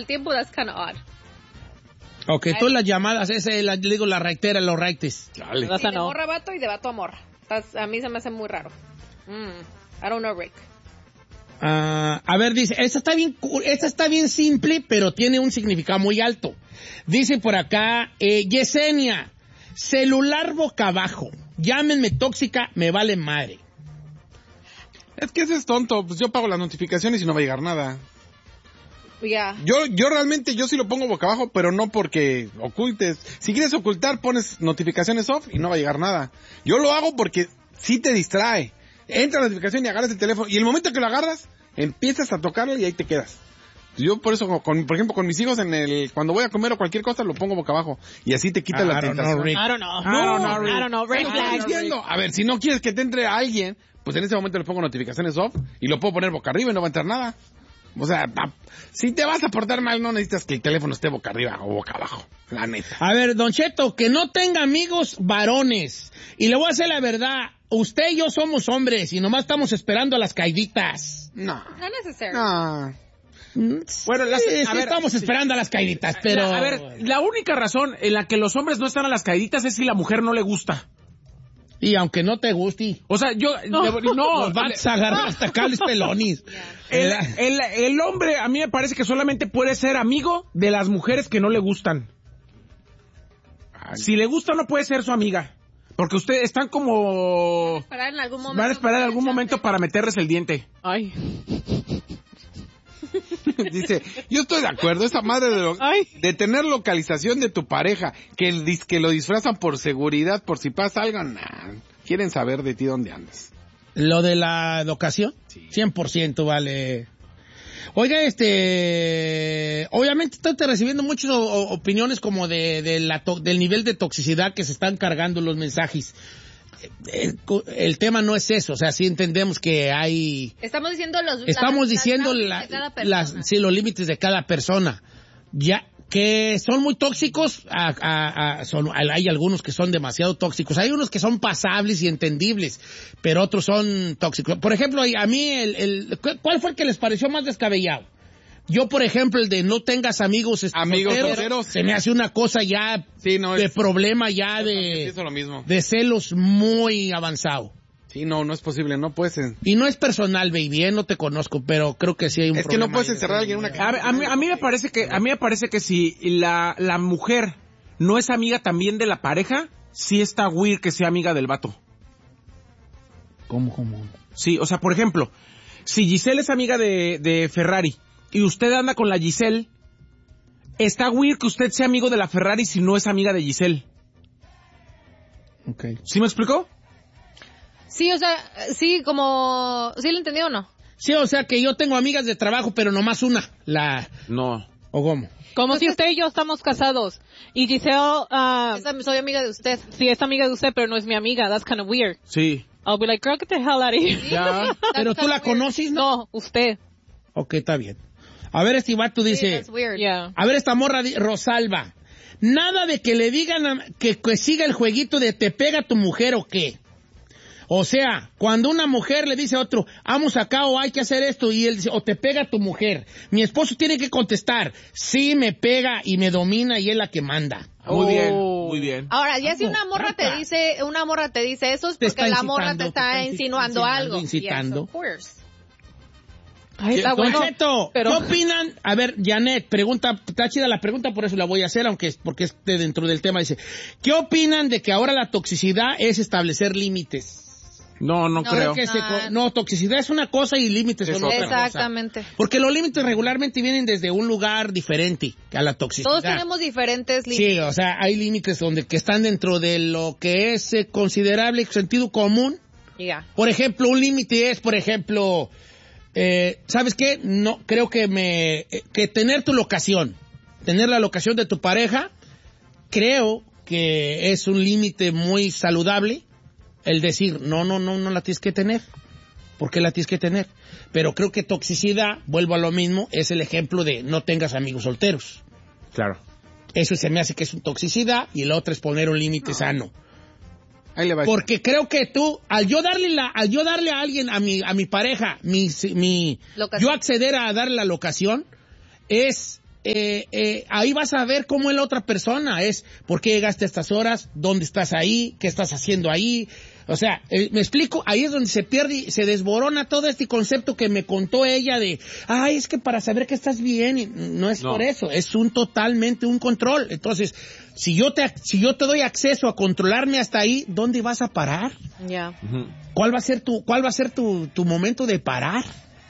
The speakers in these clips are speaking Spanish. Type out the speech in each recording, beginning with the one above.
el tiempo, that's kind of odd. Ok, todas las llamadas, digo la reitera, los raites. Sí, de morra a vato y de vato a morra. A mí se me hace muy raro. I don't know, Rick. A ver, dice, esta está bien simple, pero tiene un significado muy alto. Dice por acá, Yesenia, celular boca abajo, llámenme tóxica, me vale madre. Es que ese es tonto, pues yo pago las notificaciones y no va a llegar nada. Yeah. Yo realmente, yo sí lo pongo boca abajo, pero no porque ocultes. Si quieres ocultar, pones notificaciones off y no va a llegar nada. Yo lo hago porque sí te distrae. Entra la notificación y agarras el teléfono, y el momento que lo agarras, empiezas a tocarlo y ahí te quedas. Yo por eso, por ejemplo, con mis hijos cuando voy a comer o cualquier cosa, lo pongo boca abajo. Y así te quita la tentación. I don't know. Red flag. A ver, si no quieres que te entre alguien, pues en ese momento le pongo notificaciones off y lo puedo poner boca arriba y no va a entrar nada. O sea, si te vas a portar mal, no necesitas que el teléfono esté boca arriba o boca abajo. La neta. A ver, Don Cheto, que no tenga amigos varones. Y le voy a hacer la verdad. Usted y yo somos hombres y nomás estamos esperando a las caiditas. No. Not necessary. No. Bueno, estamos esperando a las caiditas, pero... A ver, la única razón en la que los hombres no están a las caiditas es si la mujer no le gusta. Y aunque no te guste. O sea, Los vas a agarrar hasta cables pelonis. El hombre, a mí me parece que solamente puede ser amigo de las mujeres que no le gustan. Ay. Si le gusta, no puede ser su amiga. Porque ustedes están como... Van a esperar en algún momento para meterles el diente. Ay. Dice, yo estoy de acuerdo, esa madre de tener localización de tu pareja, que lo disfrazan por seguridad, por si pasa algo, quieren saber de ti dónde andas. ¿Lo de la locación? Sí. 100% vale. Oiga, obviamente estoy recibiendo muchas opiniones como del nivel de toxicidad que se están cargando los mensajes. El tema no es eso, o sea, sí entendemos que hay... Estamos diciendo los límites de cada persona. Ya que son muy tóxicos, hay algunos que son demasiado tóxicos, hay unos que son pasables y entendibles, pero otros son tóxicos. Por ejemplo, a mí, ¿cuál fue el que les pareció más descabellado? Yo, por ejemplo, el de no tengas amigos solteros, se me hace una cosa ya de problema, ya de celos muy avanzado. Sí, no es posible, no puedes. Y no es personal, baby, no te conozco, pero creo que sí hay un problema. Es que no puedes encerrar a alguien en una casa. A mí me parece que si la mujer no es amiga también de la pareja, sí está weird que sea amiga del vato. ¿Cómo? Sí, o sea, por ejemplo, si Giselle es amiga de Ferrari y usted anda con la Giselle, está weird que usted sea amigo de la Ferrari si no es amiga de Giselle. Okay. ¿Sí me explicó? Sí, o sea, sí, como... ¿Sí lo entendió o no? Sí, o sea, que yo tengo amigas de trabajo, pero nomás una. No. ¿O cómo? Como si usted y yo estamos casados. Y Giselle... soy amiga de usted. Sí, es amiga de usted, pero no es mi amiga. That's kind of weird. Sí. I'll be like, girl, get the hell out of here. Ya. ¿Pero tú la conoces, no? No, usted. Ok, está bien. A ver, este vato dice... That's weird. Yeah. A ver, esta morra, Rosalba. Nada de que le digan que siga el jueguito de te pega tu mujer o qué. O sea, cuando una mujer le dice a otro, vamos acá o hay que hacer esto, y él dice, o te pega tu mujer. Mi esposo tiene que contestar, sí me pega y me domina y es la que manda. Muy bien. Ahora, ya si una morra te dice eso es porque la morra te está insinuando algo. Incitando. Yes, of course. Ay, está bueno. ¿Qué opinan? A ver, Janet, pregunta, está chida la pregunta, por eso la voy a hacer, porque es dentro del tema. Dice, ¿qué opinan de que ahora la toxicidad es establecer límites? No creo. No, toxicidad es una cosa y límites son otra cosa. Exactamente. Porque los límites regularmente vienen desde un lugar diferente a la toxicidad. Todos tenemos diferentes límites. Sí, o sea, hay límites que están dentro de lo que es considerable sentido común. Yeah. Por ejemplo, un límite es, ¿sabes qué? No, creo que tener tu locación, tener la locación de tu pareja, creo que es un límite muy saludable. El decir, no la tienes que tener. ¿Por qué la tienes que tener? Pero creo que toxicidad, vuelvo a lo mismo, es el ejemplo de no tengas amigos solteros. Claro. Eso se me hace que es una toxicidad y el otro es poner un límite sano. Ahí le va. Porque creo que tú, al yo darle a alguien, a mi pareja, yo acceder a darle la locación, es ahí vas a ver cómo es la otra persona. Es por qué llegaste a estas horas, dónde estás ahí, qué estás haciendo ahí. O sea, me explico, ahí es donde se pierde y se desborona todo este concepto que me contó ella de, es que para saber que estás bien, y no es por eso, es totalmente un control. Entonces, si yo te doy acceso a controlarme hasta ahí, ¿dónde vas a parar? Ya. Ujú. ¿Cuál va a ser tu momento de parar?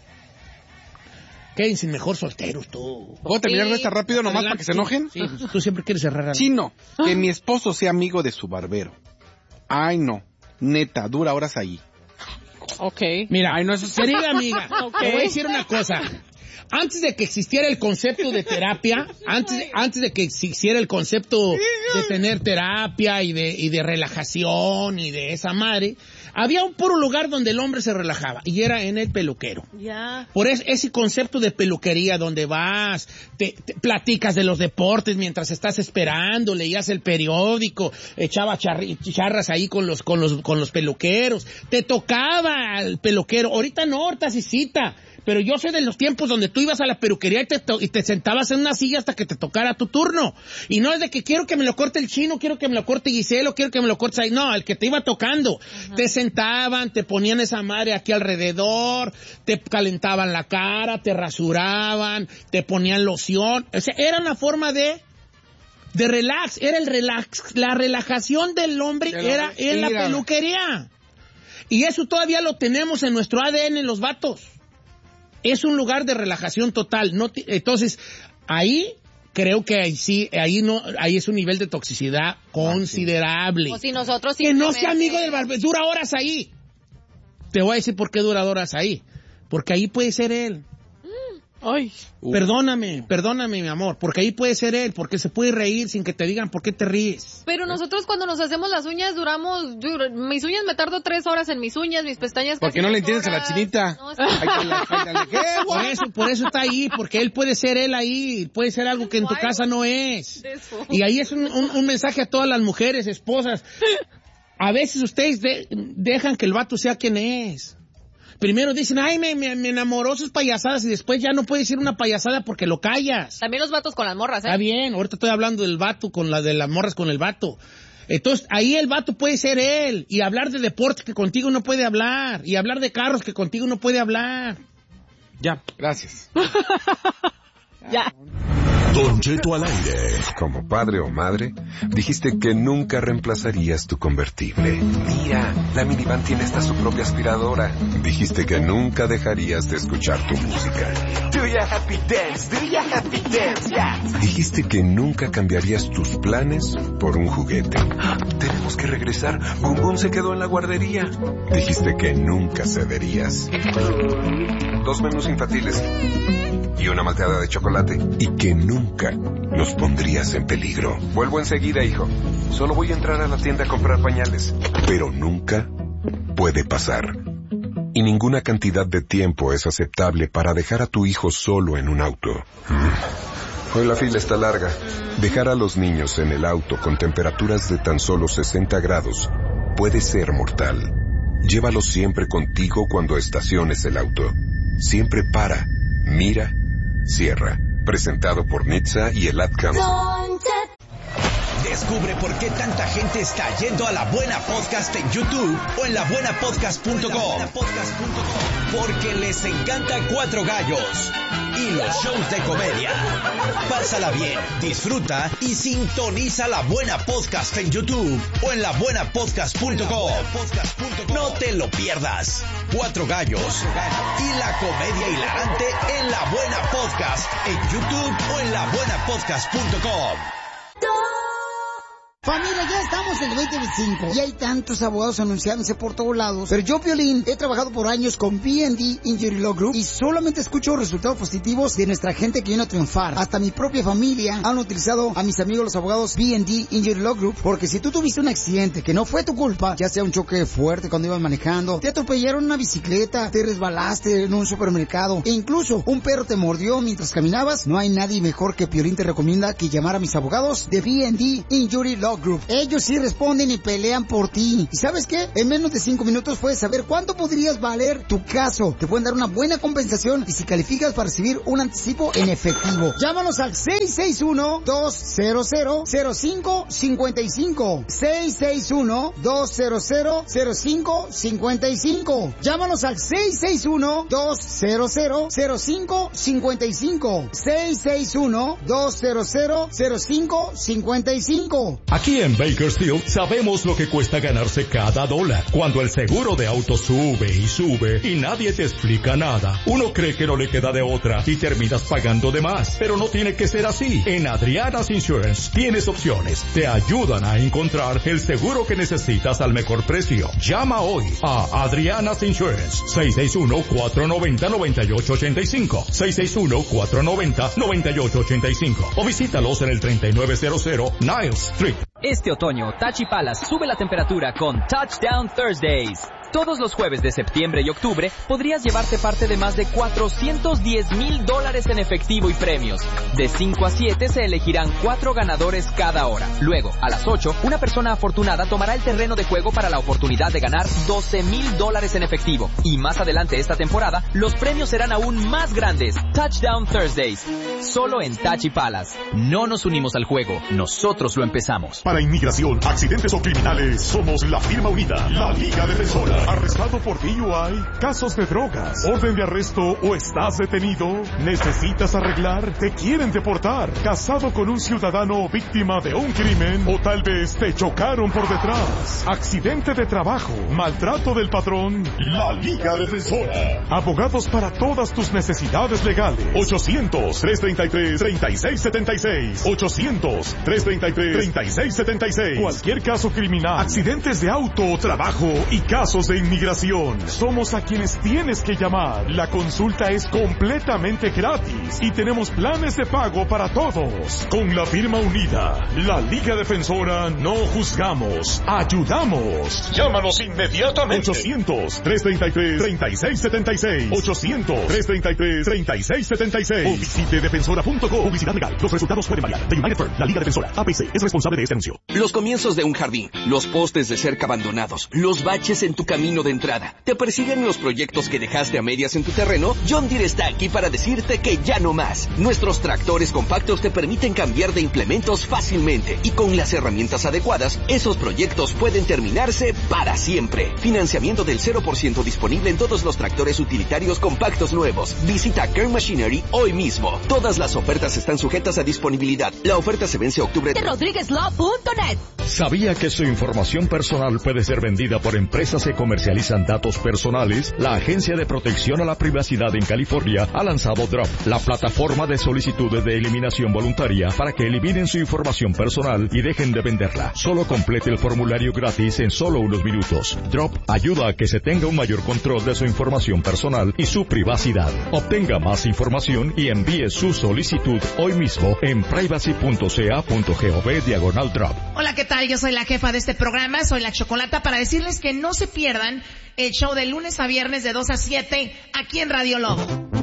Quédense mejor solteros, tú. ¿Puedo terminar de esta rápido nomás para que se enojen? Sí, tú siempre quieres cerrar algo. Chino, que mi esposo sea amigo de su barbero. Ay, no. Neta, dura horas ahí. Ok. Mira, Ay, no, eso es... querida amiga, Ok. te voy a decir una cosa. Antes de que existiera el concepto de terapia, antes de que existiera el concepto de tener terapia y de relajación y de esa madre, había un puro lugar donde el hombre se relajaba y era en el peluquero. Ya. Por ese concepto de peluquería donde vas, te platicas de los deportes mientras estás esperando, leías el periódico, echaba charras ahí con los peluqueros, te tocaba el peluquero. Ahorita no, ahorita sí cita. Pero yo sé de los tiempos donde tú ibas a la peluquería y te sentabas en una silla hasta que te tocara tu turno. Y no es de que quiero que me lo corte el Chino, quiero que me lo corte Giselo, quiero que me lo corte ahí. No, el que te iba tocando. Ajá. Te sentaban, te ponían esa madre aquí alrededor, te calentaban la cara, te rasuraban, te ponían loción. O sea, era una forma de relax. Era el relax. La relajación del hombre era en la peluquería. Y eso todavía lo tenemos en nuestro ADN, los vatos. Es un lugar de relajación total. Entonces, ahí creo que ahí es un nivel de toxicidad considerable. O si nosotros que no sea amigo del barbero, dura horas ahí. Te voy a decir por qué dura horas ahí. Porque ahí puede ser él. Ay. Perdóname, mi amor, porque ahí puede ser él, porque se puede reír sin que te digan por qué te ríes. Pero nosotros cuando nos hacemos las uñas mis uñas me tardo 3 horas en mis uñas, mis pestañas porque casi no le 2 entiendes a la chinita. No, por eso está ahí, porque él puede ser él ahí, puede ser algo que en tu casa no es. Y ahí es un mensaje a todas las mujeres, esposas. A veces ustedes dejan que el vato sea quien es. Primero dicen, me enamoró sus payasadas, y después ya no puedes decir una payasada porque lo callas. También los vatos con las morras, Está bien, ahorita estoy hablando del vato de las morras con el vato. Entonces, ahí el vato puede ser él, y hablar de deportes que contigo no puede hablar, y hablar de carros que contigo no puede hablar. Ya, gracias. Ya. Don Cheto al aire. Como padre o madre, dijiste que nunca reemplazarías tu convertible. Mira, la minivan tiene hasta su propia aspiradora. Dijiste que nunca dejarías de escuchar tu música. Do ya happy dance, yeah. Dijiste que nunca cambiarías tus planes por un juguete. Tenemos que regresar. Bum Bum se quedó en la guardería. Dijiste que nunca cederías. 2 menús infantiles y una malteada de chocolate. Y que nunca los pondrías en peligro. Vuelvo enseguida, hijo. Solo voy a entrar a la tienda a comprar pañales. Pero nunca puede pasar. Y ninguna cantidad de tiempo es aceptable para dejar a tu hijo solo en un auto. Hoy la fila está larga. Dejar a los niños en el auto con temperaturas de tan solo 60 grados puede ser mortal. Llévalos siempre contigo cuando estaciones el auto. Siempre para, mira, cierra. Presentado por NHTSA y el Ad Council. Descubre por qué tanta gente está yendo a La Buena Podcast en YouTube o en labuenapodcast.com. Porque les encanta Cuatro Gallos y los shows de comedia. Pásala bien, disfruta y sintoniza La Buena Podcast en YouTube o en labuenapodcast.com. No te lo pierdas. Cuatro Gallos y la comedia hilarante en La Buena Podcast en YouTube o en labuenapodcast.com. Familia, ya estamos en el 2025 y hay tantos abogados anunciándose por todos lados. Pero yo, Piolín, he trabajado por años con B&D Injury Law Group y solamente escucho resultados positivos de nuestra gente que viene a triunfar. Hasta mi propia familia han utilizado a mis amigos los abogados B&D Injury Law Group, porque si tú tuviste un accidente que no fue tu culpa, ya sea un choque fuerte cuando ibas manejando, te atropellaron una bicicleta, te resbalaste en un supermercado e incluso un perro te mordió mientras caminabas, no hay nadie mejor que Piolín te recomienda que llamar a mis abogados de B&D Injury Law Group. Ellos sí responden y pelean por ti. ¿Y sabes qué? En menos de 5 minutos puedes saber cuánto podrías valer tu caso. Te pueden dar una buena compensación y si calificas para recibir un anticipo en efectivo. Llámanos al 661-200-0555. 661-200-0555. Llámanos al 661-200-0555. 661-200-0555. Aquí en Bakersfield sabemos lo que cuesta ganarse cada dólar. Cuando el seguro de auto sube y sube y nadie te explica nada, uno cree que no le queda de otra y terminas pagando de más. Pero no tiene que ser así. En Adriana's Insurance tienes opciones. Te ayudan a encontrar el seguro que necesitas al mejor precio. Llama hoy a Adriana's Insurance. 661-490-9885. 661-490-9885. O visítalos en el 3900 Niles Street. Este otoño, Tachi Palace sube la temperatura con Touchdown Thursdays. Todos los jueves de septiembre y octubre podrías llevarte parte de más de $410,000 en efectivo y premios. De 5 a 7 se elegirán 4 ganadores cada hora. Luego, a las 8, una persona afortunada tomará el terreno de juego para la oportunidad de ganar $12,000 en efectivo. Y más adelante esta temporada, los premios serán aún más grandes. Touchdown Thursdays. Solo en Tachi Palace. No nos unimos al juego, nosotros lo empezamos. Para inmigración, accidentes o criminales, somos la firma unida, la Liga Defensora. ¿Arrestado por DUI? ¿Casos de drogas? ¿Orden de arresto o estás detenido? ¿Necesitas arreglar? ¿Te quieren deportar? ¿Casado con un ciudadano víctima de un crimen? ¿O tal vez te chocaron por detrás? ¿Accidente de trabajo? ¿Maltrato del patrón? La Liga Defensora. Abogados para todas tus necesidades legales. 800-333-3676. 800-333-3676. Cualquier caso criminal, accidentes de auto, trabajo y casos de inmigración. Somos a quienes tienes que llamar. La consulta es completamente gratis y tenemos planes de pago para todos. Con la firma unida, la Liga Defensora, no juzgamos, ayudamos. Llámanos inmediatamente. 800-333-3676. 800-333-3676. O visite defensora.com. Publicidad legal. Los resultados pueden variar. The United Firm, la Liga Defensora, APC, es responsable de este anuncio. Los comienzos de un jardín, los postes de cerca abandonados, los baches en tu camino de entrada. ¿Te persiguen los proyectos que dejaste a medias en tu terreno? John Deere está aquí para decirte que ya no más. Nuestros tractores compactos te permiten cambiar de implementos fácilmente y con las herramientas adecuadas, esos proyectos pueden terminarse para siempre. Financiamiento del 0% disponible en todos los tractores utilitarios compactos nuevos. Visita Kern Machinery hoy mismo. Todas las ofertas están sujetas a disponibilidad. La oferta se vence octubre. De RodríguezLaw.net. ¿Sabía que su información personal puede ser vendida por empresas que comercializan datos personales? La Agencia de Protección a la Privacidad en California ha lanzado Drop, la plataforma de solicitudes de eliminación voluntaria para que eliminen su información personal y dejen de venderla. Solo complete el formulario gratis en solo unos minutos. Drop ayuda a que se tenga un mayor control de su información personal y su privacidad. Obtenga más información y envíe su solicitud hoy mismo en privacy.ca.gov/drop. Hola, ¿qué tal? Yo soy la jefa de este programa, soy la Chocolata, para decirles que no se pierdan el show de lunes a viernes de 2 a 7 aquí en Radio Lobo.